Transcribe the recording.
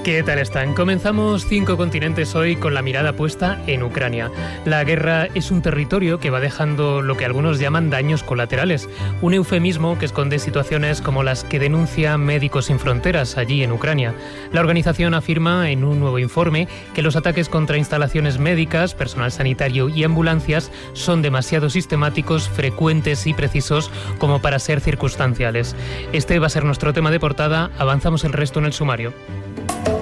¿Qué tal están? Comenzamos 5 continentes hoy con la mirada puesta en Ucrania. La guerra es un territorio que va dejando lo que algunos llaman daños colaterales, un eufemismo que esconde situaciones como las que denuncia Médicos Sin Fronteras allí en Ucrania. La organización afirma en un nuevo informe que los ataques contra instalaciones médicas, personal sanitario y ambulancias son demasiado sistemáticos, frecuentes y precisos como para ser circunstanciales. Este va a ser nuestro tema de portada. Avanzamos el resto en el sumario.